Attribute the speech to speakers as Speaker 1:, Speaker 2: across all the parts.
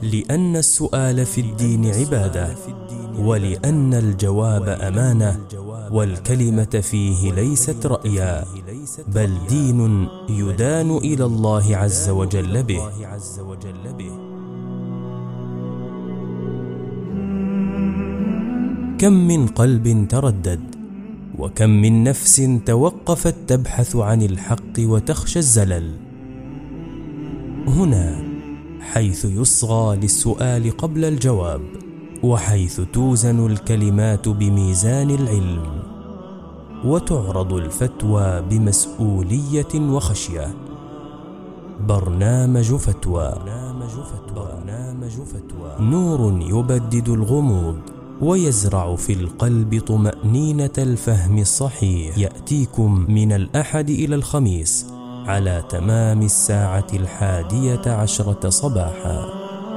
Speaker 1: لأن السؤال في الدين عبادة، ولأن الجواب أمانة، والكلمة فيه ليست رأيا، بل دين يدان إلى الله عز وجل به. كم من قلب تردد، وكم من نفس توقفت تبحث عن الحق وتخشى الزلل. هنا حيث يصغى للسؤال قبل الجواب، وحيث توزن الكلمات بميزان العلم، وتعرض الفتوى بمسؤولية وخشية. برنامج فتوى، نور يبدد الغموض ويزرع في القلب طمأنينة الفهم الصحيح. يأتيكم من الأحد إلى الخميس على تمام 11:10 صباحا.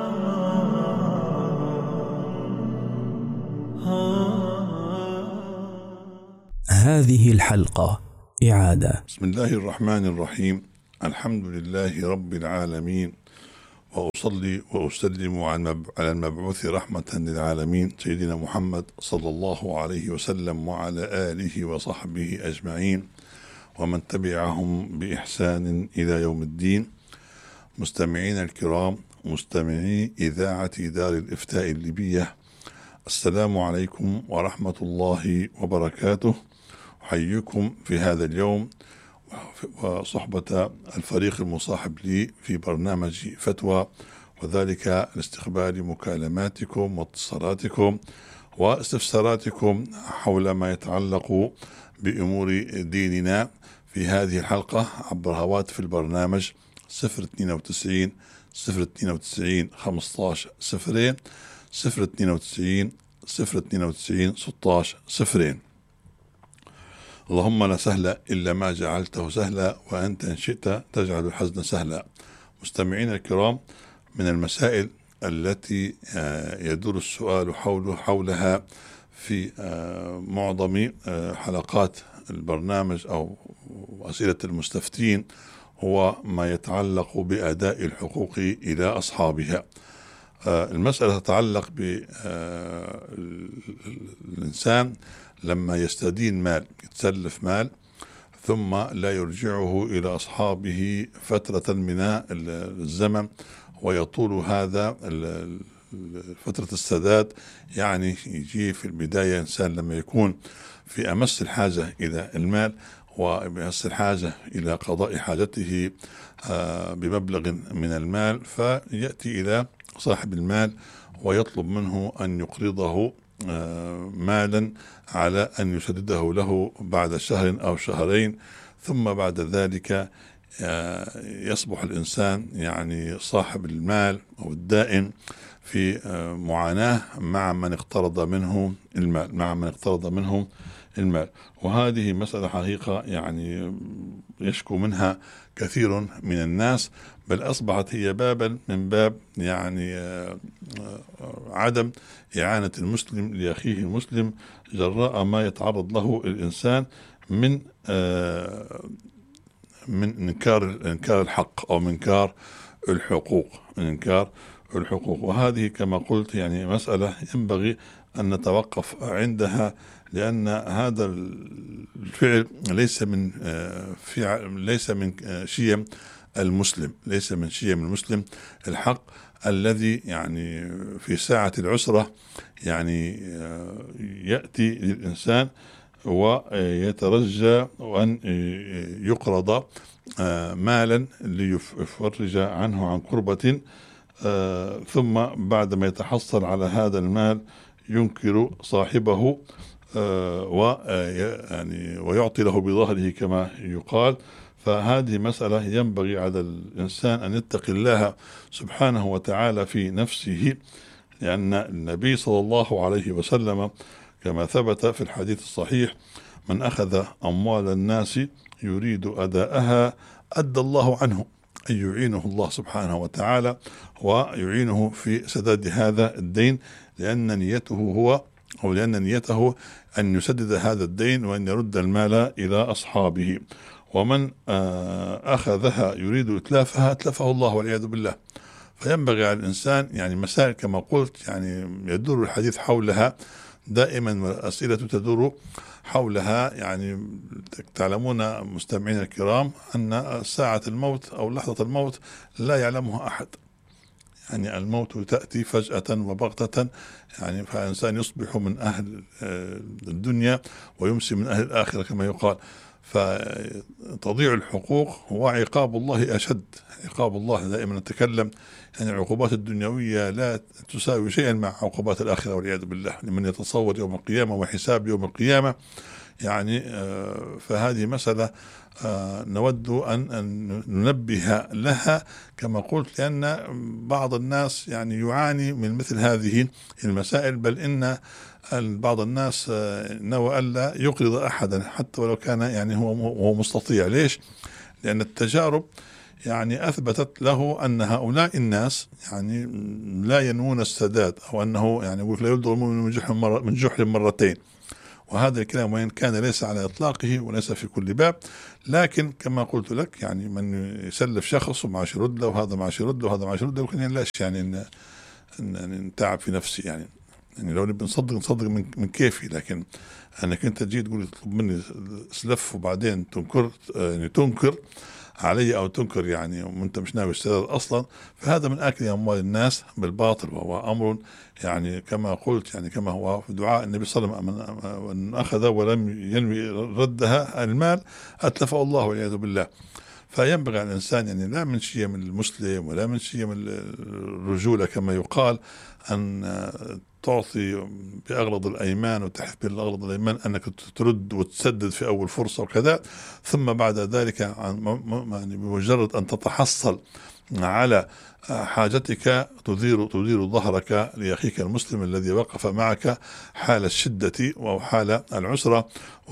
Speaker 1: هذه الحلقة إعادة.
Speaker 2: بسم الله الرحمن الرحيم. الحمد لله رب العالمين، وأصلي وأسلم على المبعوث رحمة للعالمين سيدنا محمد صلى الله عليه وسلم، وعلى آله وصحبه أجمعين، ومن تبعهم بإحسان إلى يوم الدين. مستمعين الكرام، مستمعي إذاعة دار الإفتاء الليبية، السلام عليكم ورحمة الله وبركاته. أحييكم في هذا اليوم وصحبة الفريق المصاحب لي في برنامج فتوى، وذلك لاستقبال مكالماتكم واتصالاتكم واستفساراتكم حول ما يتعلق بأمور ديننا في هذه الحلقة عبر هواتف البرنامج 092 092 15 0 092 092 16 0. اللهم لا سهل إلا ما جعلته سهلا، وأنت إن شئت تجعل الحزن سهلا. مستمعين الكرام، من المسائل التي يدور السؤال حولها في معظم حلقات البرنامج أو أسئلة المستفتين هو ما يتعلق بأداء الحقوق إلى أصحابها. المسألة تتعلق بالإنسان لما يستدين مال، يتسلف مال ثم لا يرجعه إلى أصحابه فترة من الزمن، ويطول هذا فترة السداد. يعني يجي في البداية إنسان لما يكون في أمس الحاجة إلى المال وبأمس الحاجة إلى قضاء حاجته بمبلغ من المال، فيأتي إلى صاحب المال ويطلب منه أن يقرضه مالا على أن يسدده له بعد شهر أو شهرين، ثم بعد ذلك يصبح الإنسان يعني صاحب المال أو الدائن في معاناة مع من اقترض منه المال. وهذه مسألة حقيقة يعني يشكو منها كثير من الناس، بل أصبحت هي بابا من باب يعني عدم إعانة المسلم لأخيه المسلم جراء ما يتعرض له الإنسان من إنكار الحق أو من إنكار الحقوق. وهذه كما قلت يعني مسألة ينبغي أن نتوقف عندها، لأن هذا الفعل ليس من شيم المسلم، الحق الذي يعني في ساعة العسرة يعني يأتي للإنسان ويترجى أن يقرض مالا ليفرج عنه عن كربة، ثم بعد ما يتحصل على هذا المال ينكر صاحبه ويعطي له بظهره كما يقال. فهذه مسألة ينبغي على الإنسان أن يتقي الله سبحانه وتعالى في نفسه، لأن النبي صلى الله عليه وسلم كما ثبت في الحديث الصحيح: من أخذ أموال الناس يريد أداءها أدى الله عنه، أن يعينه الله سبحانه وتعالى ويعينه في سداد هذا الدين، لأن نيته أن يسدد هذا الدين وأن يرد المال إلى أصحابه. ومن أخذها يريد إتلافها أتلفه الله والعياذ بالله. فينبغي على الإنسان يعني مسائل كما قلت يعني يدور الحديث حولها دائما، والأسئلة تدور حولها. يعني تعلمون مستمعين الكرام أن ساعة الموت أو لحظة الموت لا يعلمها أحد. يعني الموت تأتي فجأة وبغتة، يعني فالإنسان يصبح من أهل الدنيا ويمسي من أهل الآخرة كما يقال. فتضيع الحقوق وعقاب الله أشد. عقاب الله دائما نتكلم يعني العقوبات الدنيوية لا تساوي شيئا مع عقوبات الآخرة والعياذ بالله، لمن يتصور يوم القيامة وحساب يوم القيامة. يعني فهذه مسألة نود أن ننبه لها كما قلت، لأن بعض الناس يعني يعاني من مثل هذه المسائل، بل إن بعض الناس نوى ألا يقرض أحدا حتى ولو كان يعني هو مستطيع. ليش؟ لأن التجارب يعني أثبتت له أن هؤلاء الناس يعني لا ينوون السداد، أو أنه يعني يقول لا يلدغ المؤمن من جحر مرتين. وهذا الكلام وإن كان ليس على إطلاقه وليس في كل باب، لكن كما قلت لك يعني من يسلف شخص ومعاش يرد له، وهذا معاش يرد له، وهذا معاش يرد له، يمكن لاش يعني إن تعب في نفسي. يعني لو نبي نصدق من كيفي، لكن أنك أنت تجي تقول تطلب مني سلف وبعدين تنكر علي أو تنكر يعني وأنت مش ناوي السداد أصلا، فهذا من أكل أموال الناس بالباطل، وهو أمر يعني كما قلت يعني كما هو في دعاء النبي صلى الله عليه وسلم: من أخذ ولم ينوي ردها المال أتلفه الله والعياذ بالله. فينبغي على الإنسان يعني لا من شيم المسلم ولا من شيم الرجولة كما يقال أن تعطي بأغلظ الأيمان وتحلف بأغلظ الأيمان أنك ترد وتسدد في أول فرصة وكذا، ثم بعد ذلك يعني بمجرد أن تتحصل على حاجتك تدير ظهرك لأخيك المسلم الذي وقف معك حال الشدة أو حال العسرة.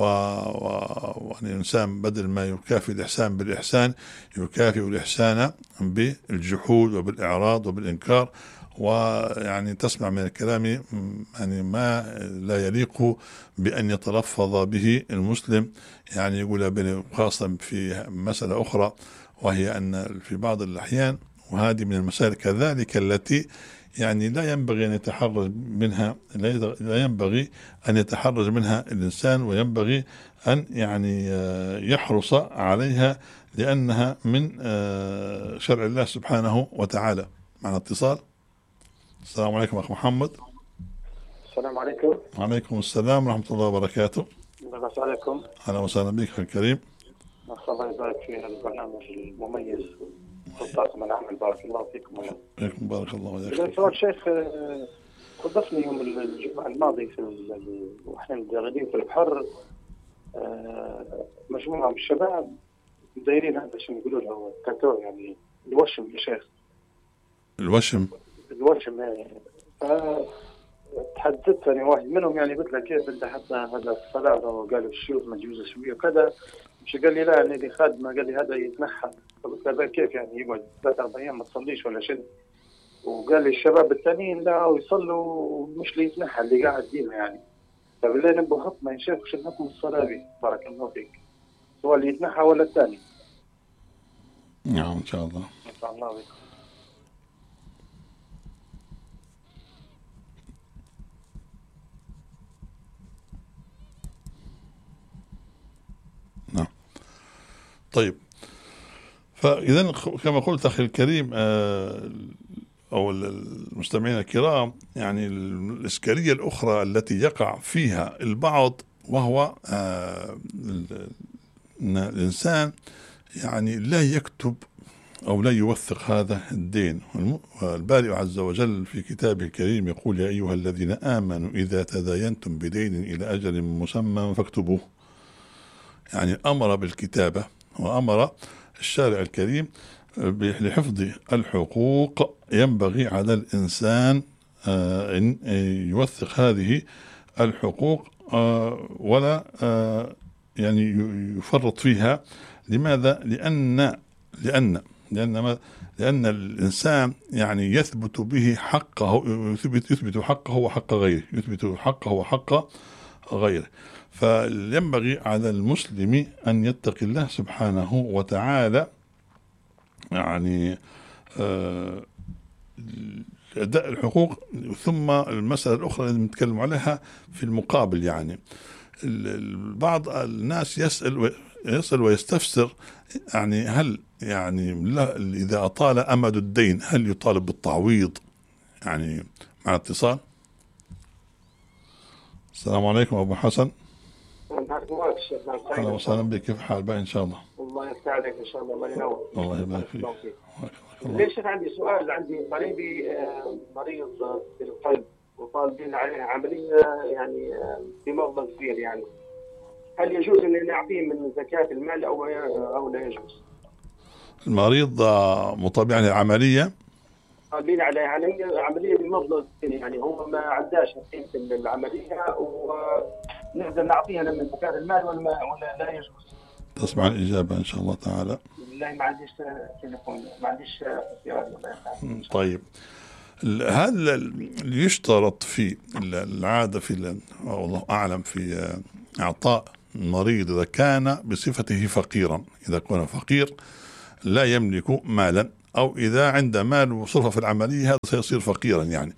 Speaker 2: والإنسان بدل ما يكافئ الإحسان بالإحسان يكافئ الإحسان بالجحود وبالإعراض وبالإنكار. ويعني تسمع من الكلام يعني ما لا يليق بأن يتلفظ به المسلم. يعني يقول خاصة في مسألة أخرى، وهي أن في بعض الأحيان، وهذه من المسائل كذلك التي يعني لا ينبغي أن يتحرج منها، لا ينبغي أن يتحرج منها الإنسان، وينبغي أن يعني يحرص عليها، لأنها من شرع الله سبحانه وتعالى. معنا اتصال. السلام عليكم أخ محمد.
Speaker 3: السلام عليكم.
Speaker 2: وعليكم السلام ورحمة الله وبركاته.
Speaker 3: الله عليكم.
Speaker 2: أهلا وسهلا بك أخي الكريم.
Speaker 3: الله يبارك في هذا البرنامج المميز وطاقم العمل. بارك الله فيكم.
Speaker 2: فيكم بارك الله وياك.
Speaker 3: سؤال شيخ، حدثني يوم الجمعة الماضي واحنا قاعدين في البحر، مجموعة من الشباب دايرين هذا شو يقولوا له التاتو، يعني الوشم يا شيخ.
Speaker 2: الوشم
Speaker 3: يعني. تحدثت يعني واحد منهم، يعني قلت له كيف انت حتى هذا الصلاة، وقالوا الشيوخ مجوز شوية وكذا. مش قال لي لا يعني دي خادمة، قال لي هذا يتنحى. فقلت له كيف يعني يقعد 3-4 أيام ما تصليش ولا شيء؟ وقال لي الشباب الثانيين لا ويصلوا مش اللي يتنحى اللي قاعد ديما يعني. فبالله نبغى حكمه يا شيخ، وش الحكم الصلاة به؟ بارك الله فيك. هو اللي يتنحى ولا الثاني؟
Speaker 2: نعم إن شاء الله.
Speaker 3: إن شاء الله بك.
Speaker 2: نعم. طيب، فإذا كما قلت أخي الكريم أو المستمعين الكرام، يعني الإشكالية الأخرى التي يقع فيها البعض، وهو أن الإنسان يعني لا يكتب أو لا يوثق هذا الدين. والبارئ عز وجل في كتابه الكريم يقول: يا أيها الذين آمنوا إذا تداينتم بدين إلى أجل مسمى فاكتبوه. يعني أمر بالكتابة، وأمر الشارع الكريم لحفظ الحقوق. ينبغي على الإنسان أن يوثق هذه الحقوق ولا يعني يفرط فيها. لماذا؟ لأن الإنسان يعني يثبت به حقه، يثبت حقه وحق غيره، يثبت حقه وحق غيره. فينبغي على المسلم أن يتقي الله سبحانه وتعالى، يعني أداء الحقوق. ثم المسألة الأخرى اللي نتكلم عليها في المقابل، يعني بعض الناس يسأل ويستفسر، يعني هل يعني إذا أطال أمد الدين هل يطالب بالتعويض؟ يعني مع اتصال. السلام عليكم أبو حسن. أهلا وسهلا بك، كيف حال بقى إن شاء الله؟
Speaker 3: الله يسعدك إن شاء الله، الله ينور.
Speaker 2: الله يبارك فيك.
Speaker 3: ليش عندي سؤال، عندي قريبي مريض بالقلب وطالبين عليه عملية يعني بمبلغ كبير، يعني هل يجوز أن نعطيه من زكاة المال أو لا يجوز؟
Speaker 2: المريض مطابق على عملية،
Speaker 3: طالبين عليه عملية بمبلغ كبير، يعني هو ما عنداش قيمة العملية ونقدر نعطيها من زكاة المال ولا لا يجوز؟
Speaker 2: تسمع الإجابة إن شاء الله تعالى.
Speaker 3: والله ما عنديش تليفون، ما عنديش اختيار.
Speaker 2: طيب، هذا اللي يشترط في العادة في والله أعلم في إعطاء المريض إذا كان بصفته فقيرا، إذا كان فقير لا يملك مالا، أو إذا عنده مال وصرفه في العملية هذا سيصير فقيرا يعني.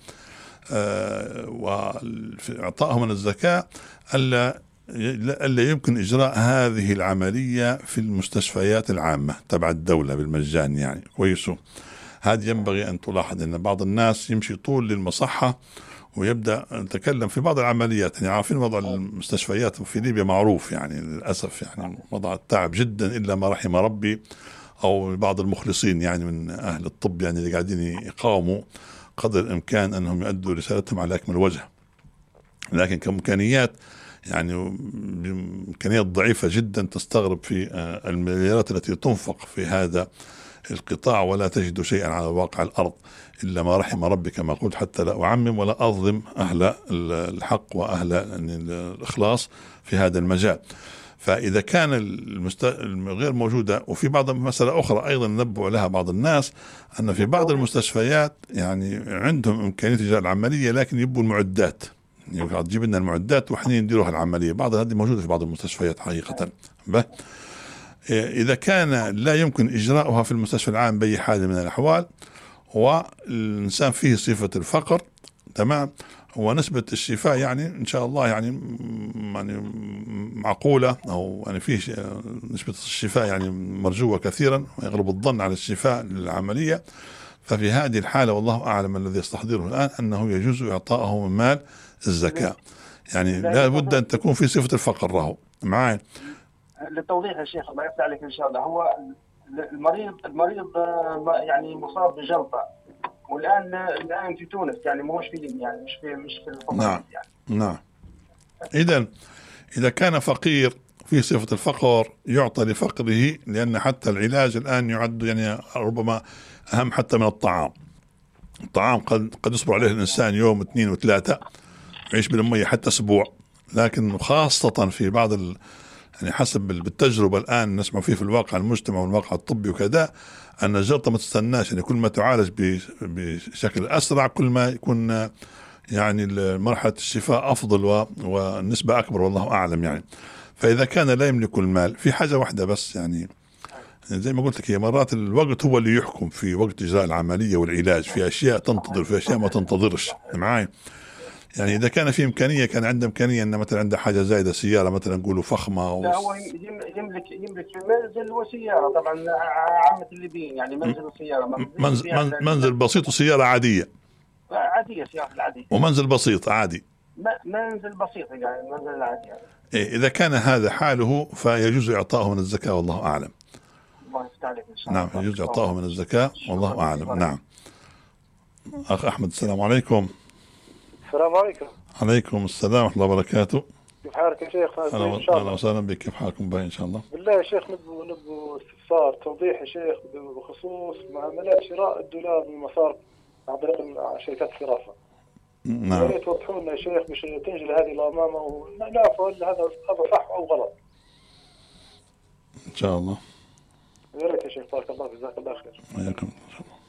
Speaker 2: وفي إعطائه من الزكاة ألا يمكن إجراء هذه العملية في المستشفيات العامة تبع الدولة بالمجان، يعني كويس. هذا ينبغي أن تلاحظ أن بعض الناس يمشي طول للمصحة ويبدأ نتكلم في بعض العمليات، يعني عارفين وضع المستشفيات في ليبيا معروف يعني للأسف، يعني وضع التعب جدا إلا ما رحم ربي أو بعض المخلصين يعني من أهل الطب، يعني اللي قاعدين يقاوموا قدر الإمكان أنهم يؤدوا رسالتهم على أكمل وجه. لكن كإمكانيات يعني بإمكانيات ضعيفة جدا، تستغرب في المليارات التي تنفق في هذا القطاع ولا تجد شيئا على واقع الأرض إلا ما رحم ربي كما قلت، حتى لا أعمم ولا أظلم أهل الحق وأهل الإخلاص في هذا المجال. فإذا كان غير موجودة، وفي بعض مسألة أخرى أيضا نبه لها بعض الناس، أن في بعض المستشفيات يعني عندهم إمكانية إجراء العملية لكن يبوا المعدات، يعني تجيب لنا المعدات وحين نديروها العملية، بعض هذه موجودة في بعض المستشفيات حقيقة. إذا كان لا يمكن إجراؤها في المستشفى العام بأي حال من الأحوال، والإنسان فيه صفة الفقر، تمام، ونسبة الشفاء يعني إن شاء الله يعني معقولة، أو يعني فيه نسبة الشفاء يعني مرجوة كثيرا ويغلب الظن على الشفاء للعملية، ففي هذه الحالة والله أعلم الذي يستحضره الآن أنه يجوز إعطائه من مال الزكاة، يعني لا بد أن تكون في صفة الفقر له معي.
Speaker 3: للتوضيح يا شيخ الله يفتح عليك إن شاء الله، هو المريض يعني مصاب بجلطة، والآن في تونس، يعني مش في ليبيا، يعني مش في الفقر.
Speaker 2: نعم
Speaker 3: يعني.
Speaker 2: نعم. إذا كان فقير في صفة الفقر يعطى لفقره، لأن حتى العلاج الآن يعد يعني ربما أهم حتى من الطعام. الطعام قد يصبر عليه الإنسان يوم 2 و3 يعيش بالمية حتى أسبوع، لكن خاصة في بعض يعني حسب بالتجربة الآن نسمع فيه في الواقع المجتمع والواقع الطبي وكذا، أن الجلطة ما تستناش، يعني كل ما تعالج بشكل أسرع كل ما يكون يعني مرحلة الشفاء أفضل والنسبة أكبر والله أعلم يعني. فإذا كان لا يملك المال، في حاجة واحدة بس يعني زي ما قلت لك، هي مرات الوقت هو اللي يحكم في وقت إجراء العملية والعلاج، في أشياء تنتظر في أشياء ما تنتظرش معاي. يعني إذا كان في إمكانية، كان عنده إمكانية أن مثلا عنده حاجة زايدة، سيارة مثلا نقوله فخمة
Speaker 3: لا هو يملك منزل وسيارة، طبعا عامة الليبيين يعني منزل وسيارة،
Speaker 2: منزل بسيط وسيارة عادية،
Speaker 3: سيارة العادية،
Speaker 2: ومنزل بسيط عادي،
Speaker 3: منزل بسيط يعني منزل العادي يعني.
Speaker 2: إذا كان هذا حاله فيجوز إعطائه من الزكاة والله أعلم.
Speaker 3: الله يفتح عليك إن شاء الله.
Speaker 2: نعم يجوز إعطائه من الزكاة والله أعلم. نعم. أخ أحمد السلام عليكم.
Speaker 4: السلام عليكم.
Speaker 2: عليكم السلام ورحمة الله وبركاته.
Speaker 4: كيف حالك يا شيخ؟
Speaker 2: أهلا وسهلا بك، كيف حالكم باي إن شاء الله؟
Speaker 4: بالله يا شيخ نبغى استفسار توضيح يا شيخ بخصوص معاملات شراء الدولار من المصارف عن طريق شركات الصرافة.
Speaker 2: نعم.
Speaker 4: يا ريت توضحوا لنا يا شيخ باش تنجل هذه الأمامة ونعرف هل هذا صح أو غلط.
Speaker 2: إن شاء الله.
Speaker 4: يا ريت يا شيخ، بارك الله فيك، جزاك الله خير.
Speaker 2: وياكم إن شاء الله.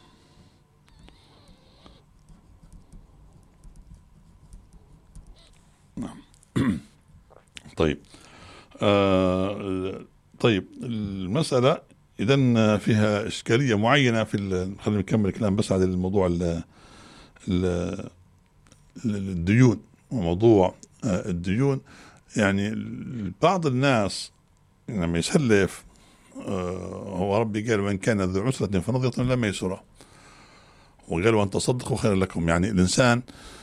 Speaker 2: نعم. طيب طيب المسألة إذن فيها إشكالية معينة في خلينا نكمل الكلام بس على الموضوع الديون وموضوع الديون، يعني بعض الناس لما يسلف هو ربي قال وإن كان ذو عسرة فنظرة إلى ميسرة، وقال وأن تصدقوا خير لكم. يعني الإنسان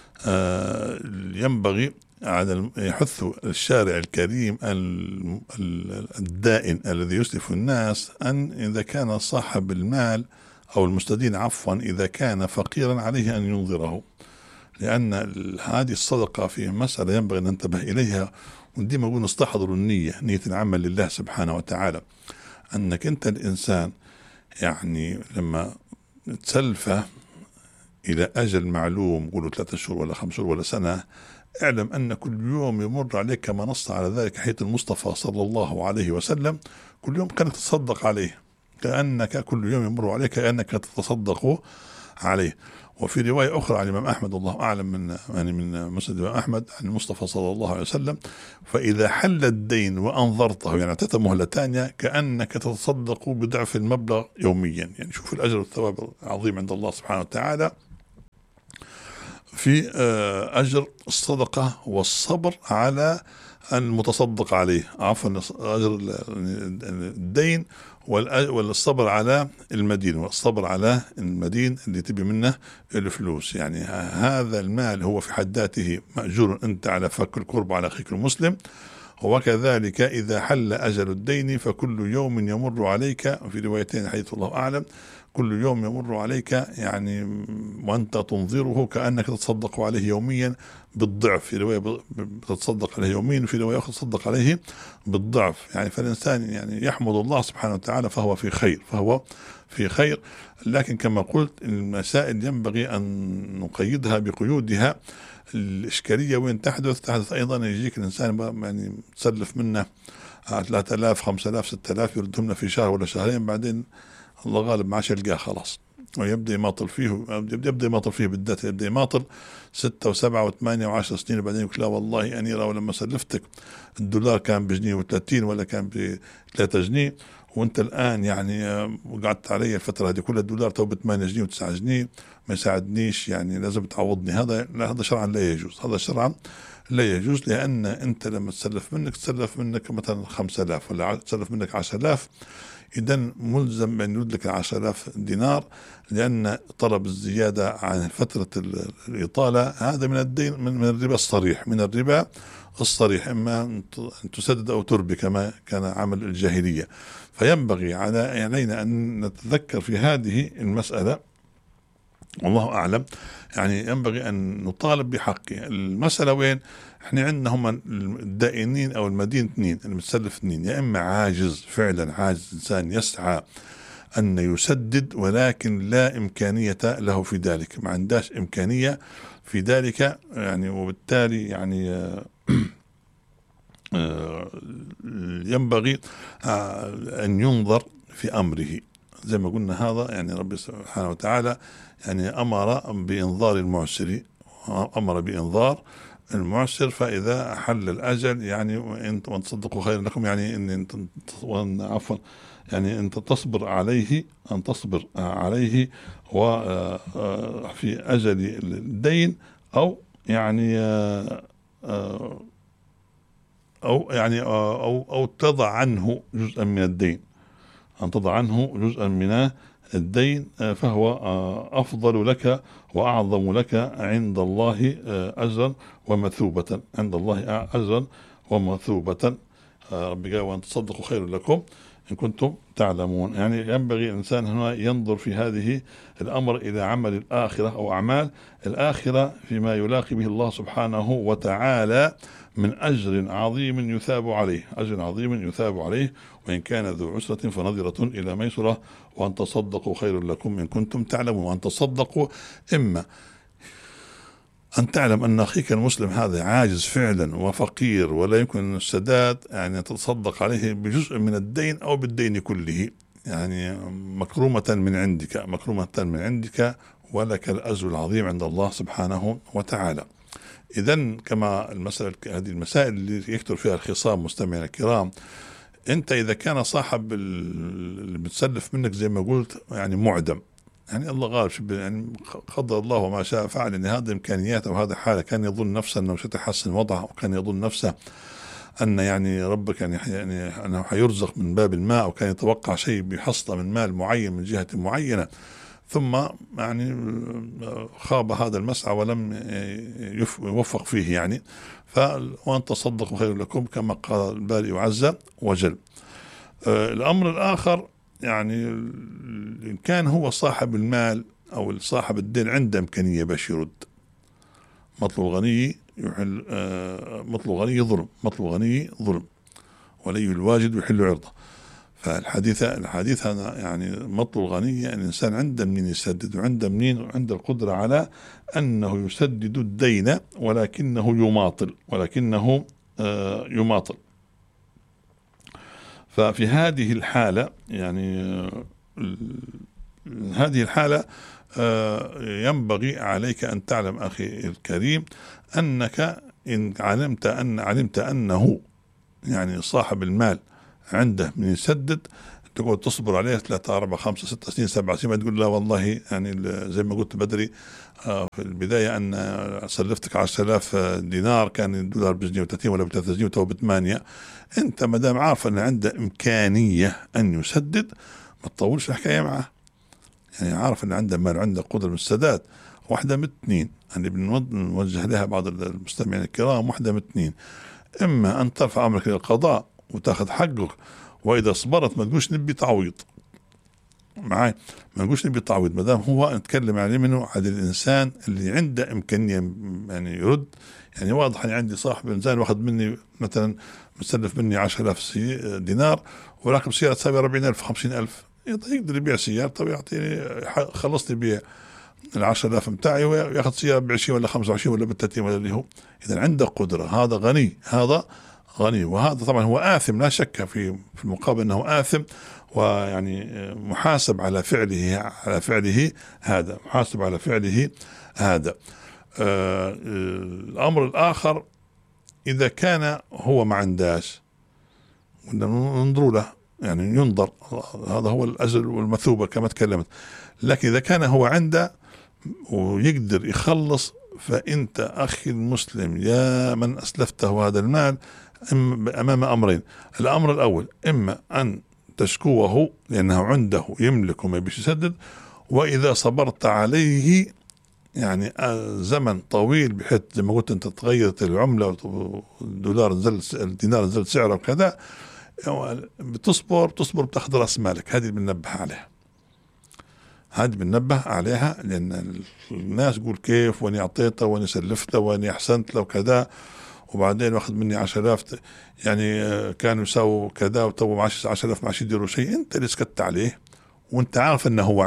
Speaker 2: ينبغي على يحث الشارع الكريم الدائن الذي يسلف الناس أن إذا كان صاحب المال أو المستدين عفوا إذا كان فقيرا عليه أن ينظره، لأن هذه الصدقة في مسألة ينبغي أن ننتبه إليها، ودي ما نقول نستحضر نية العمل لله سبحانه وتعالى. أنك أنت الإنسان يعني لما تسلفه إلى أجل معلوم، قولوا 3 شهور ولا 5 شهور ولا سنة، اعلم أن كل يوم يمر عليك كما نص على ذلك حديث المصطفى صلى الله عليه وسلم، كل يوم كانك تتصدق عليه، كأنك كل يوم يمر عليك كأنك تتصدق عليه. وفي رواية أخرى عن الإمام أحمد الله أعلم من مسند الإمام أحمد عن المصطفى صلى الله عليه وسلم، فإذا حل الدين وأنظرته يعني اعطيته مهلة ثانية كأنك تتصدق بضعف المبلغ يوميا. يعني شوف الأجر والثواب العظيم عند الله سبحانه وتعالى في أجر الصدقة والصبر على المتصدق عليه، عفوا أجر الدين والصبر على المدين، والصبر على المدين اللي تبي منه الفلوس. يعني هذا المال هو في حد ذاته مأجور أنت على فك الكرب على أخيك المسلم، وكذلك إذا حل أجل الدين فكل يوم يمر عليك، في روايتين حديث الله أعلم، كل يوم يمر عليك يعني وأنت تنظره كأنك تتصدق عليه يوميا بالضعف، في رواية تتصدق عليه يوميا، في رواية أخرى تتصدق عليه بالضعف. يعني فالإنسان يعني يحمد الله سبحانه وتعالى فهو في خير. لكن كما قلت المسائل ينبغي أن نقيدها بقيودها. الإشكالية وين تحدث أيضا يجيك الإنسان يعني تسلف منه 3000 5000 6000 يردهم له في شهر ولا شهرين، بعدين الله غالب ما عادش يلقاه خلاص، ويبدأ يماطل فيه بالذات، يبدأ يماطل 6 و7 و8 و10 سنين، وبعدين يقول لا والله أني ولما سلفتك الدولار كان ب1.30 ولا كان ب3 جنيه، وانت الآن يعني وقعدت علي الفترة هذه كلها الدولار تو ب8 جنيه و9 جنيه ما يساعدنيش، يعني لازم تعوضني. هذا شرعا لا يجوز، هذا شرعا لا يجوز، لأن أنت لما تسلف منك مثلا 5000 ولا تسلف منك 10000، إذا ملزم أن يرد لك 10,000 دينار، لأن طلب الزيادة عن فترة الإطالة هذا من الدين من الربا الصريح، إما أن تسدد أو تربي كما كان عمل الجاهلية. فينبغي علينا أن نتذكر في هذه المسألة والله أعلم، يعني ينبغي أن نطالب بحقه. المسألة وين؟ احنا عندنا هم الدائنين أو المدين 2، المتسلف 2، يا إما عاجز فعلا، عاجز إنسان يسعى أن يسدد ولكن لا إمكانية له في ذلك، ما عندهاش إمكانية في ذلك، يعني وبالتالي يعني ينبغي أن ينظر في أمره زي ما قلنا. هذا يعني ربي سبحانه وتعالى يعني أمر بإنظار المعسر، فإذا حل الأجل يعني وإن تصدقوا خير لكم، يعني أن تصبر عليه وفي أجل الدين، أو تضع عنه جزءا من الدين، أن تضع عنه جزءا من الدين، فهو أفضل لك وأعظم لك عند الله أجرا ومثوبة، ربي قال وأن تصدقوا خير لكم إن كنتم تعلمون. يعني ينبغي الإنسان هنا ينظر في هذه الأمر إلى عمل الآخرة أو أعمال الآخرة فيما يلاقي به الله سبحانه وتعالى من أجر عظيم يثاب عليه، وإن كان ذو عسرة فنظرة إلى ميسرة، وأن تصدقوا خير لكم إن كنتم تعلمون. وأن تصدقوا إما أن تعلم أن أخيك المسلم هذا عاجز فعلا وفقير ولا يمكن السداد، يعني تتصدق عليه بجزء من الدين أو بالدين كله، يعني مكرومة من عندك ولك الأجر العظيم عند الله سبحانه وتعالى. إذن كما هذه المسائل اللي يكثر فيها الخصام مستمعينا الكرام، أنت إذا كان صاحب اللي بتسلف منك زي ما قلت يعني معدم، يعني الله غالب، يعني قدر الله وما شاء فعل، يعني هذه إمكانيات أو هذا حالة. كان يظن نفسه أنه سيتحسن وضعه، وكان يظن نفسه أن يعني ربك يعني أنه حيرزق من باب الماء، أو كان يتوقع شيء بحصله من مال معين من جهة معينة، ثم يعني خاب هذا المسعى ولم يوفق فيه يعني. وأن تصدقوا خير لكم كما قال البارئ عز وجل. الأمر الآخر يعني إن كان هو صاحب المال أو صاحب الدين عنده إمكانية باش يرد. مطلب الغني يحل مطلب الغني ظلم، مطلب الغني ظلم، ولي الواجد يحل عرضه. فالحديث هذا يعني مطلب الغني يعني الإنسان عنده منين يسدد، وعنده منين عنده القدرة على أنه يسدد الدين، ولكنه يماطل. ففي هذه الحالة يعني هذه الحالة ينبغي عليك أن تعلم أخي الكريم أنك إن علمت أنه يعني صاحب المال عنده من يسدد، تقول تصبر عليه 3 4 5 6 سنين 7 سنين، ما تقول لا والله يعني زي ما قلت بدري في البداية أن سلفتك 10,000 دينار كان الدولار بجنيه و30 ولا ب3 جنيه وتو ب8. أنت ما دام عارف أن عنده إمكانية أن يسدد ما تطولش الحكاية معه. يعني عارف أن عنده مال، عنده قدرة من السداد. واحدة من اثنين اللي بنوجه لها بعض المستمعين الكرام، واحدة من اثنين: إما أن ترفع أمرك إلى القضاء وتأخذ حقك، وإذا صبرت ما تقولش نبي تعويض معاي، ما نقولش نبي تعويض، ما دام هو نتكلم عليه منه على الإنسان اللي عنده إمكانية يعني يرد. يعني واضح أني عندي صاحب إنسان واخذ مني مثلا مستلف مني 10,000 دينار، وراكب سيارة تساوي 40,000 50,000، يقدر يبيع سيارة. طب يعطيني خلصني بيع 10,000 متاعي وياخذ سيارة ب20 ولا 25 ولا ب30 ولا اللي هو. إذا عنده قدرة، هذا غني، هذا غني. وهذا طبعا هو آثم لا شك في المقابل أنه آثم، ويعني محاسب على فعله هذا، محاسب على فعله هذا. الأمر الآخر: إذا كان هو ما عنداش ننظر له، يعني ينظر، هذا هو الأجل والمثوبة كما تكلمت. لكن إذا كان هو عنده ويقدر يخلص، فأنت أخي المسلم يا من أسلفته هذا المال أمام أمرين. الأمر الأول: إما أن تشكوه لأنه عنده يملك وما بيش يسدد، وإذا صبرت عليه يعني زمن طويل بحيث زي ما قلت أنت تغيرت العملة والدولار نزل، الدينار نزل سعره وكذا، بتصبر بتاخذ رأس مالك. هذه بننبه عليها، لأن الناس يقول كيف واني أعطيته واني سلفته واني أحسنت له كذا، وبعدين واخذ مني 10,000 يعني كانوا يساووا كذا، وتو 10,000 ما يديروا شيء. انت اللي سكت عليه وانت عارف انه هو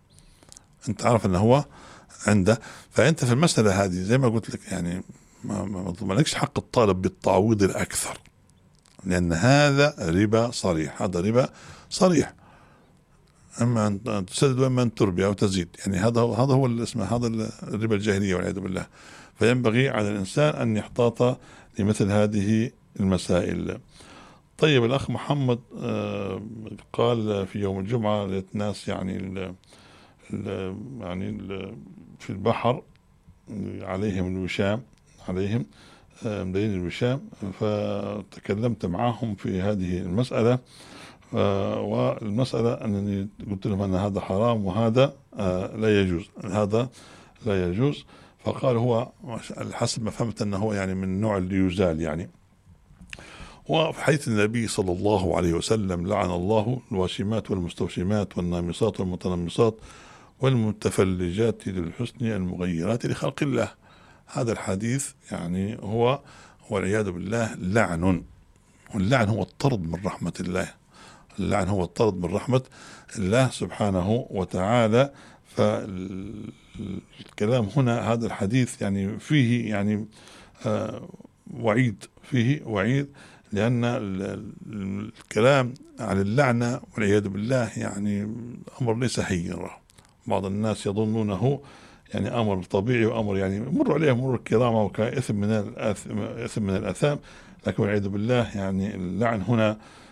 Speaker 2: عنده، فانت في المسألة هذه زي ما قلت لك يعني ما لكش حق الطالب بالتعويض الأكثر، لأن هذا ربا صريح، صريح. اما ان تسدد واما ان تربي او تزيد، يعني هذا هو الاسم، هذا الربا الجاهلية والعياذ بالله. فينبغي على الإنسان أن يحتاط لمثل هذه المسائل. طيب، الأخ محمد قال في يوم الجمعة للناس يعني في البحر عليهم الوشام، مدين الوشام، فتكلمت معهم في هذه المسألة. والمسألة أنني قلت لهم أن هذا حرام وهذا لا يجوز. فقال هو حسب ما فهمت أنه يعني من النوع اللي يزال يعني. وفي حديث النبي صلى الله عليه وسلم: لعن الله الواشمات والمستوشمات والنامصات والمتنمصات والمتفلجات للحسن المغيرات لخلق الله. هذا الحديث يعني هو والعياذ بالله لعن، واللعن هو الطرد من رحمة الله، اللعن هو الطرد من رحمة الله سبحانه وتعالى. فالكلام هنا هذا الحديث يعني فيه يعني وعيد، لأن الكلام عن اللعنة والعياذ بالله يعني أمر ليس هينا. بعض الناس يظنونه يعني أمر طبيعي وأمر يعني مر عليه مرور الكرام وكإثم من الآثام، لكن والعياذ بالله يعني اللعن هنا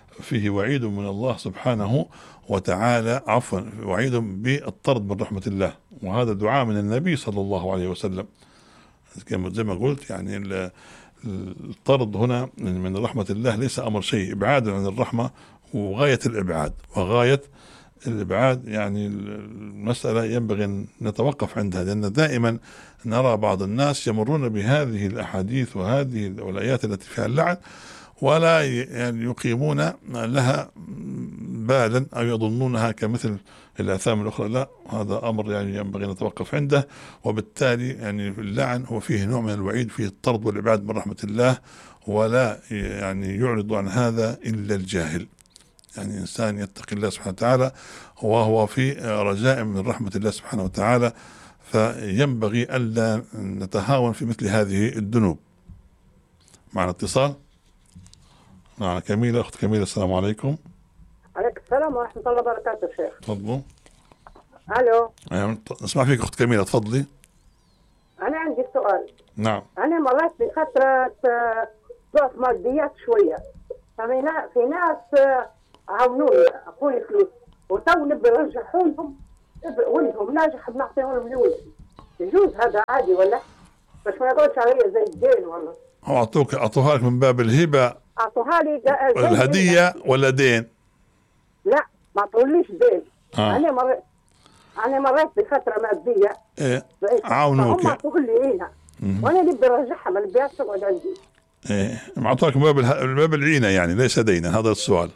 Speaker 2: فيه وعيد من الله سبحانه وتعالى، عفوا وعيد بالطرد من رحمة الله، وهذا دعاء من النبي صلى الله عليه وسلم. زي ما قلت يعني الطرد هنا من رحمة الله ليس أمر شيء، إبعاد عن الرحمة وغاية الإبعاد، وغاية الإبعاد يعني المسألة ينبغي أن نتوقف عندها، لأن دائما نرى بعض الناس يمرون بهذه الأحاديث وهذه الآيات التي فيها اللعن ولا يعني يقيمون لها بالا أو يظنونها كمثل الآثام الأخرى. لا، هذا أمر يعني ينبغي أن نتوقف عنده. وبالتالي يعني اللعن هو فيه نوع من الوعيد، فيه الطرد والإبعاد من رحمة الله، ولا يعني يعرض عن هذا إلا الجاهل. يعني إنسان يتقي الله سبحانه وتعالى وهو في رجاء من رحمة الله سبحانه وتعالى، فينبغي ألا نتهاون في مثل هذه الذنوب. معنا اتصال، معنا كميلة. أخت كميلة، السلام عليكم.
Speaker 5: عليكم السلام ورحمة الله وبركاته شيخ.
Speaker 2: تفضلوا.
Speaker 5: ألو.
Speaker 2: نسمع فيك أخت كميلة، تفضلي.
Speaker 5: أنا عندي سؤال.
Speaker 2: نعم.
Speaker 5: أنا مريت بفترة ضعف ماديات شوية، في ناس عاونوني أعطوني فلوس وتو نبي نرجعهم ولدهم ناجح بنعطيهم فلوس. يجوز هذا عادي ولا؟ بس ما يقولش علي زي الدين والله.
Speaker 2: أعطوها لك من باب الهبة؟
Speaker 5: أعطوها لي
Speaker 2: الهدية ولا دين؟
Speaker 5: لا، ما أعطوليش دين. أنا مريت بفترة مادية.
Speaker 2: إيه. عاونوك.
Speaker 5: هم أعطوه لي هنا وأنا نبي أرجعها، ما نبيهاش تقعد عندي.
Speaker 2: إيه، معطوك من باب العينة يعني، ليس دينا. هذا السؤال.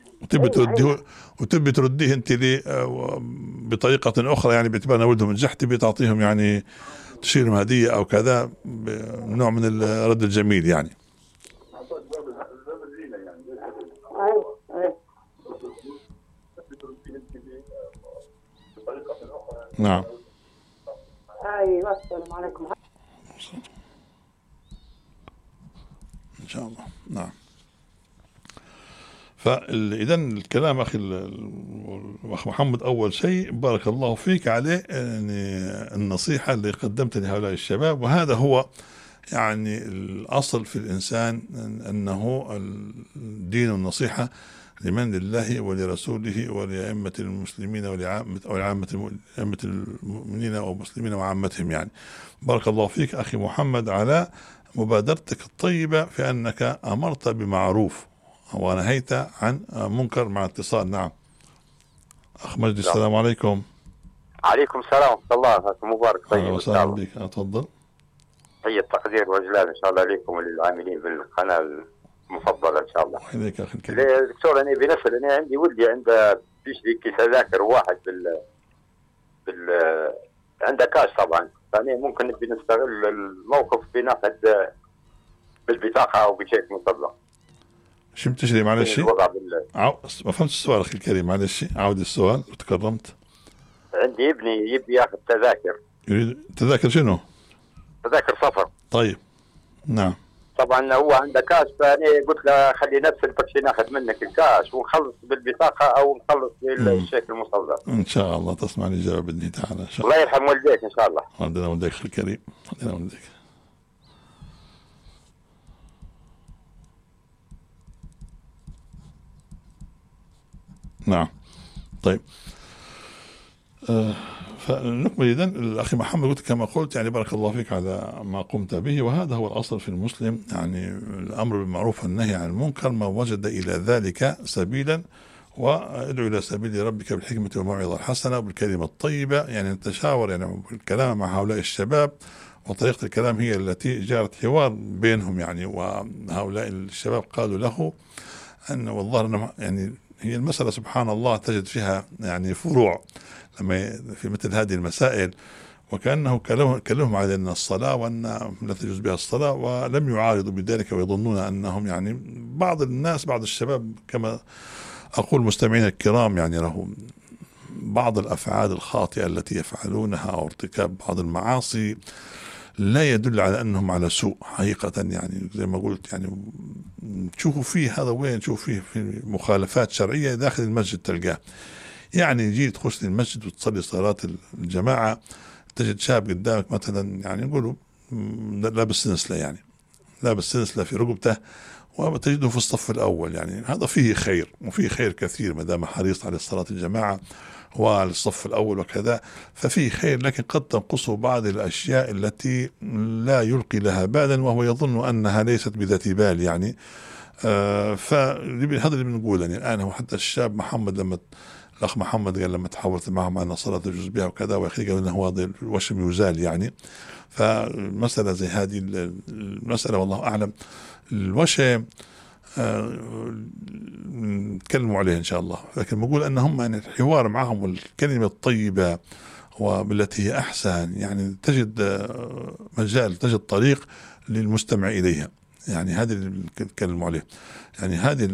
Speaker 2: وتبي ترديه أنت لي بطريقة أخرى، يعني باعتبار أن ولدهم نجح تبي تعطيهم يعني تشيرهم هدية أو كذا، نوع من الرد الجميل يعني. نعم.
Speaker 5: أيوة، السلام عليكم.
Speaker 2: إن شاء الله. نعم. فإذا الكلام أخي الأخ محمد، أول شيء بارك الله فيك عليه يعني النصيحة اللي قدمتها لهؤلاء الشباب، وهذا هو يعني الأصل في الإنسان، أنه الدين والنصيحة لمن؟ لله ولرسوله ولأئمة المسلمين ولعامة المؤمنين والمسلمين وعامتهم يعني. بارك الله فيك أخي محمد على مبادرتك الطيبة في أنك أمرت بمعروف ونهيت عن منكر. مع اتصال. نعم. أخ مجدي، السلام عليكم.
Speaker 6: عليكم السلام ورحمة الله. مبارك. طيب،
Speaker 2: وسهلا بك. أتفضل.
Speaker 6: هي التقدير والجلال إن شاء الله عليكم وللعاملين بالقناة المفضلة إن شاء الله.
Speaker 2: وإليك أخي الكريم.
Speaker 6: دكتور، أنا بنسأل، أنا عندي ولدي عنده بيشتري كيس تذاكر واحد عنده كاش طبعا، فأنا ممكن نبي نستغل الموقف بناخذ بالبطاقة أو بشيك مطلق.
Speaker 2: شو بتشتري؟ معلش ما فهمت السؤال أخي الكريم، معلش عاود السؤال وتكرمت.
Speaker 6: عندي ابني يبي ياخذ تذاكر.
Speaker 2: يريد تذاكر شنو؟
Speaker 6: تذاكر سفر.
Speaker 2: طيب. نعم.
Speaker 6: طبعا هو عنده كاش، فأنا قلت له خلي نفس البكشي ناخذ منك الكاش ونخلص بالبطاقة أو نخلص بالشيك المصدر.
Speaker 2: إن شاء الله تسمع الإجابة بإذن تعالى إن شاء
Speaker 6: الله. الله يرحم والديك إن شاء الله.
Speaker 2: عندنا والديك أخي الكريم، عندنا والديك. نعم. طيب. فنكمل إذن. الأخي محمد، قلت كما قلت يعني بارك الله فيك على ما قمت به، وهذا هو الأصل في المسلم، يعني الأمر بالمعروف والنهي عن المنكر، ما وجد إلى ذلك سبيلا، وادعو إلى سبيل ربك بالحكمة والموعظة الحسنة وبالكلمة الطيبة. يعني نتشاور يعني الكلام مع هؤلاء الشباب، وطريقة الكلام هي التي جارت حوار بينهم يعني. وهؤلاء الشباب قالوا له أن والله يعني هي المسألة سبحان الله تجد فيها يعني فروع لما في مثل هذه المسائل، وكأنه كلمهم على أن الصلاة وأن لا تجوز بها الصلاة، ولم يعارضوا بذلك ويظنون أنهم يعني بعض الناس، بعض الشباب كما أقول مستمعين الكرام، يعني لهم بعض الأفعال الخاطئة التي يفعلونها أو ارتكاب بعض المعاصي لا يدل على أنهم على سوء حقيقة. يعني زي ما قلت يعني تشوفوا فيه هذا وين، تشوفوا فيه في مخالفات شرعية داخل المسجد تلقاه. يعني يجي تخش للمسجد وتصلي صلاة الجماعة، تجد شاب قدامك مثلا يعني نقولوا لابس نسلة، يعني لابس سلسلة في رقبته وتجده في الصف الأول، يعني هذا فيه خير، وفيه خير كثير ما دام حريص على صلاة الجماعة وعلى الصف الأول وكذا، ففيه خير، لكن قد تنقصه بعض الأشياء التي لا يلقي لها بالا وهو يظن أنها ليست بذات بال يعني. فهذا اللي بنقول يعني الآن. هو حتى الشاب محمد لما الأخ محمد قال لما تحاورت معهم عن صلاة الجزء بها وكذا، وأخي قال إنه هذا الوشم يزال يعني. فمسألة زي هذه المسألة والله أعلم. الوشم نتكلموا عليه إن شاء الله، لكن بقول أنهم يعني الحوار معهم والكلمة الطيبة وبالتي هي أحسن، يعني تجد مجال، تجد طريق للمستمع إليها، يعني هذه اللي نتكلموا عليه. يعني هذه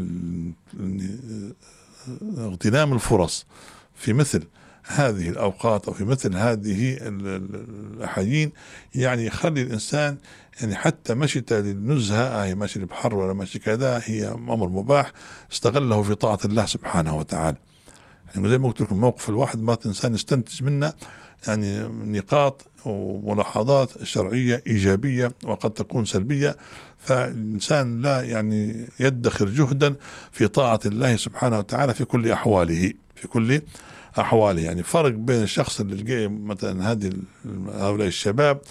Speaker 2: اغتنام الفرص في مثل هذه الأوقات أو في مثل هذه الأحايين، يعني يخلي الإنسان يعني حتى مشيته للنزهة، هي ماشي البحر ولا ماشي كذا، هي أمر مباح استغله في طاعة الله سبحانه وتعالى. يعني زي ما قلت لكم موقف الواحد ما الإنسان يستنتج منه يعني نقاط وملاحظات شرعية إيجابية وقد تكون سلبية، فالإنسان لا يعني يدخر جهدا في طاعة الله سبحانه وتعالى في كل أحواله، في كل أحواله. يعني فرق بين الشخص اللي لقى مثلا هؤلاء الشباب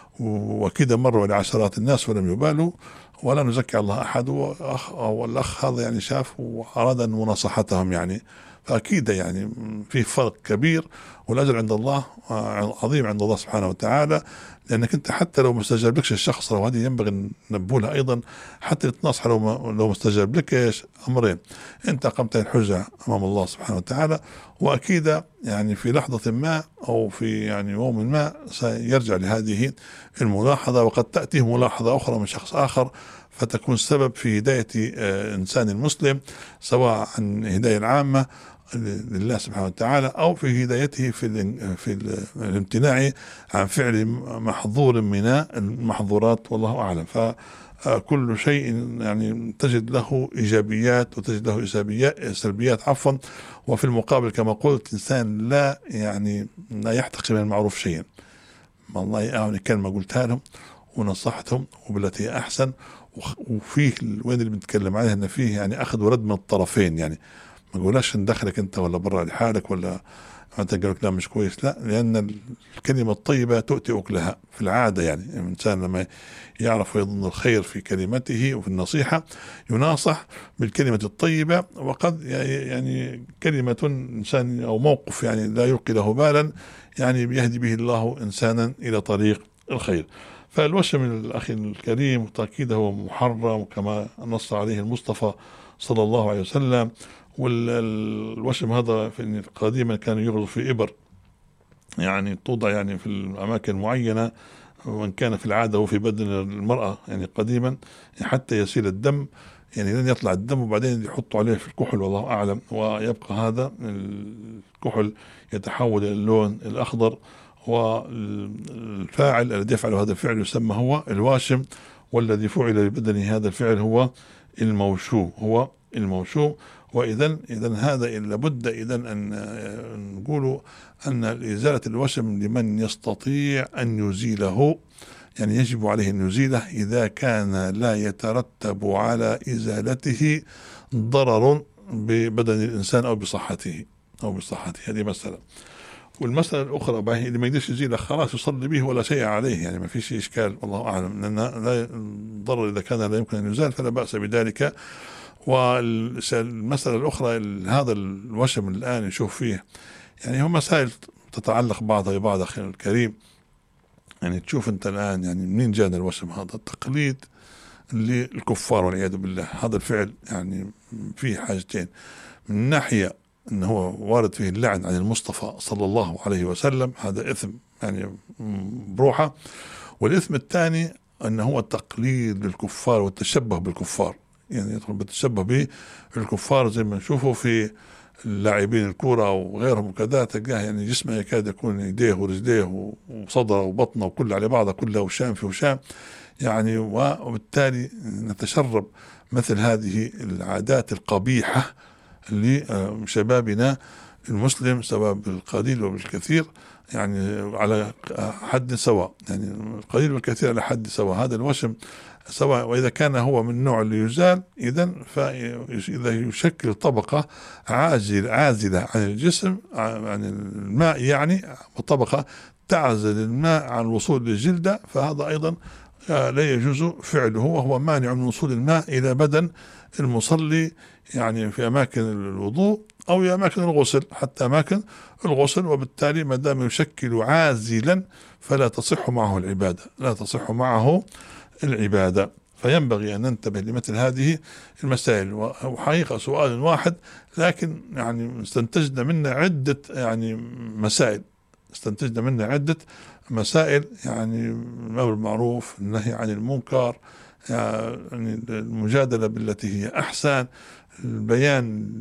Speaker 2: وكذا مروا لعشرات الناس ولم يبالوا، ولا نزكي الله أحد، والأخ هذا يعني شاف وأراد أن مناصحتهم يعني، فأكيد يعني في فرق كبير، والأجر عند الله عظيم عند الله سبحانه وتعالى. لأنك أنت حتى لو ما استجاب لكش الشخص، وهذه ينبغي ننبهها أيضا، حتى تنصح لو ما استجاب لك أمرين: أنت قمت الحجة أمام الله سبحانه وتعالى، وأكيد يعني في لحظة ما أو في يعني يوم ما سيرجع لهذه الملاحظة، وقد تأتيه ملاحظة أخرى من شخص آخر فتكون سبب في هداية إنسان مسلم، سواء عن هداية العامة لله سبحانه وتعالى أو في هدايته في الامتناع عن فعل محظور من المحظورات، والله أعلم. فكل شيء يعني تجد له إيجابيات وتجد له سلبيات عفوا، وفي المقابل كما قلت إنسان لا يعني لا يحتقر من المعروف شيئا. والله أعلم كلمة قلتها لهم ونصحتهم وبالتي هي أحسن، وفيه وين اللي بنتكلم عليه أن فيه يعني أخذ ورد من الطرفين، يعني ما قولاش ندخلك أنت ولا برا لحالك ولا أنت قالك لا مش كويس، لا، لأن الكلمة الطيبة تؤتي أكلها في العادة. يعني الإنسان لما يعرف ويظن الخير في كلمته وفي النصيحة يناصح بالكلمة الطيبة، وقد يعني كلمة إنسان أو موقف يعني لا يلقي له بالا يعني يهدي به الله إنسانا إلى طريق الخير. فالوشم الأخي الكريم تأكيد هو محرم كما نص عليه المصطفى صلى الله عليه وسلم. والوشم هذا قديما كان يغرز في إبر، يعني توضع يعني في الأماكن معينة، وإن كان في العادة وفي بدن المرأة يعني قديما حتى يسيل الدم، يعني لن يطلع الدم وبعدين يحطوا عليه في الكحل والله أعلم، ويبقى هذا الكحل يتحول إلى اللون الأخضر، والفاعل الذي يفعل هذا الفعل يسمى هو الواشم، والذي فعل ببدن هذا الفعل هو الموشوم. وإذن هذا لابد إذن أن نقول أن إزالة الوشم لمن يستطيع أن يزيله، يعني يجب عليه أن يزيله إذا كان لا يترتب على إزالته ضرر ببدن الإنسان أو بصحته هذه مسألة. والمسألة الأخرى بقى اللي ما يقدرش يزيله خلاص يصلي به ولا شيء عليه، يعني ما فيش إشكال والله أعلم، لأن لا الضرر إذا كان لا يمكن أن يزال فلا بأس بذلك. والمسألة الأخرى هذا الوشم الآن نشوف فيه يعني هم مسائل تتعلق بعضها ببعض أخي الكريم. يعني تشوف أنت الآن يعني منين جاءنا الوشم هذا؟ التقليد للكفار والعياذ بالله. هذا الفعل يعني فيه حاجتين: من ناحية أنه هو وارد فيه اللعن عن المصطفى صلى الله عليه وسلم، هذا إثم يعني بروحه، والإثم الثاني أنه هو التقليد للكفار والتشبه بالكفار، يعني يدخل بالتشبه بالكفار زي ما نشوفه في اللاعبين الكورة وغيرهم كذا، تلقاه يعني جسمه يكاد يكون يديه ورجليه وصدره وبطنه وكل على بعضه كله وشام في وشام يعني، وبالتالي نتشرب مثل هذه العادات القبيحة لشبابنا المسلم سواء بالقليل وبالكثير، يعني على حد سواء، يعني قليل والكثير على حد سواء. هذا الوشم سواء، وإذا كان هو من النوع اللي يزال فإذا يشكل طبقة عازلة عن الجسم عن الماء يعني، وطبقة تعزل الماء عن الوصول للجلدة، فهذا أيضا لا يجوز فعله، وهو مانع من وصول الماء إلى بدن المصلي، يعني في أماكن الوضوء أو في أماكن الغسل، حتى أماكن الغسل. وبالتالي ما دام يشكل عازلا فلا تصح معه العبادة، لا تصح معه العبادة. فينبغي أن ننتبه لمثل هذه المسائل. وحقيقة سؤال واحد لكن يعني استنتجنا منه عدة يعني مسائل، يعني الأمر بالمعروف، النهي عن المنكر، يعني المجادلة بالتي هي أحسن، البيان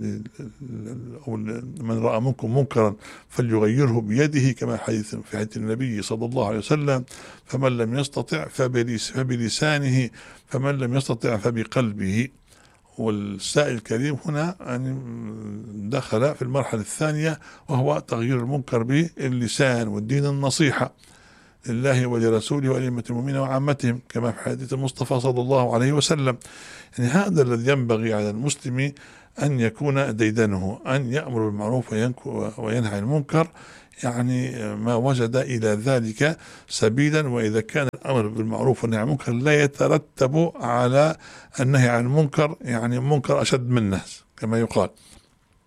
Speaker 2: من رأى منكم منكرا فليغيره بيده، كما في حديث النبي صلى الله عليه وسلم، فمن لم يستطع فبلسانه، فمن لم يستطع فبقلبه. والسائل الكريم هنا يعني دخل في المرحلة الثانية، وهو تغيير المنكر باللسان، والدين النصيحة لله ولرسوله ولأئمة المؤمنين وعامتهم، كما في حديث المصطفى صلى الله عليه وسلم. يعني هذا الذي ينبغي على المسلم أن يكون ديدنه، أن يأمر بالمعروف وينهى عن المنكر، يعني ما وجد إلى ذلك سبيلا. وإذا كان الأمر بالمعروف والنهي عن المنكر لا يترتب على النهي عن المنكر يعني منكر أشد منه كما يقال،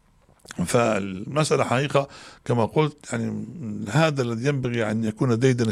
Speaker 2: فالمسألة حقيقة كما قلت يعني هذا الذي ينبغي أن يكون ديدن